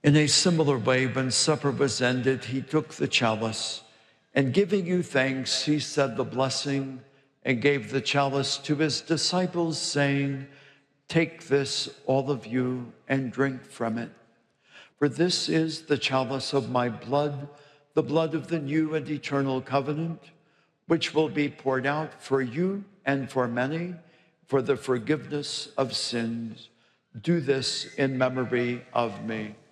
In a similar way, when supper was ended, he took the chalice, and giving you thanks, he said the blessing and gave the chalice to his disciples, saying, "Take this, all of you, and drink from it. For this is the chalice of my blood, the blood of the new and eternal covenant, which will be poured out for you and for many for the forgiveness of sins. Do this in memory of me."